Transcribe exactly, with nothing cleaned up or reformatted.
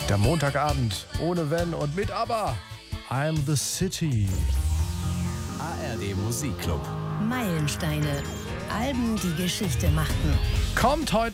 Der Montagabend ohne Wenn und mit Aber. I'm the City. A R D Musikclub. Meilensteine. Alben, die Geschichte machten. Kommt heute